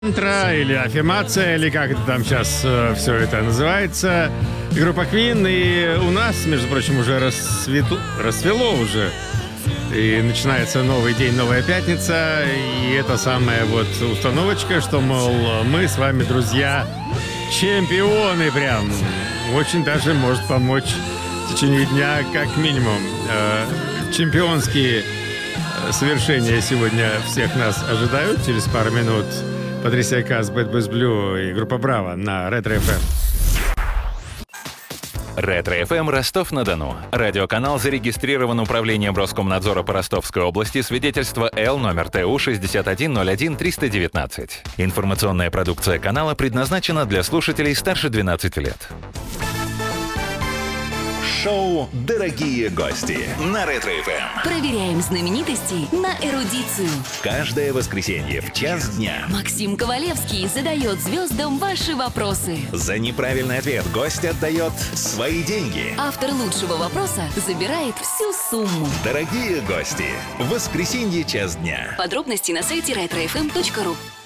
Мантра или аффирмация, или как это там сейчас все это называется. Группа Queen, и у нас, между прочим, уже рассвело уже. И начинается новый день, новая пятница. И это самая вот установочка, что, мол, мы с вами, друзья, чемпионы прям. Очень даже может помочь в течение дня, как минимум. Чемпионские совершения сегодня всех нас ожидают. Через пару минут Патрисия Каас, Bad Boys Blue и группа Браво на Ретро-ФМ. Ретро-ФМ Ростов-на-Дону. Радиоканал зарегистрирован Управлением Роскомнадзора по Ростовской области. Свидетельство Л номер ТУ 6101-319. Информационная продукция канала предназначена для слушателей старше 12 лет. Шоу «Дорогие гости» на Ретро-ФМ. Проверяем знаменитостей на эрудицию. Каждое воскресенье в час дня. Максим Ковалевский задает звездам ваши вопросы. За неправильный ответ гость отдает свои деньги. Автор лучшего вопроса забирает всю сумму. Дорогие гости, в воскресенье час дня. Подробности на сайте retrofm.ru.